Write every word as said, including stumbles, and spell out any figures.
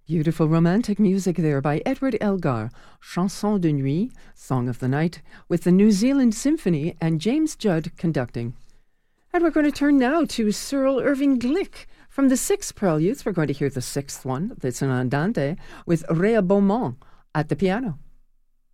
Beautiful romantic music there by Edward Elgar, Chanson de Nuit, Song of the Night, with the New Zealand Symphony and James Judd conducting. And we're going to turn now to Cyril Irving Glick. From the six preludes, we're going to hear the sixth one, that's an andante, with Rhea Beaumont at the piano.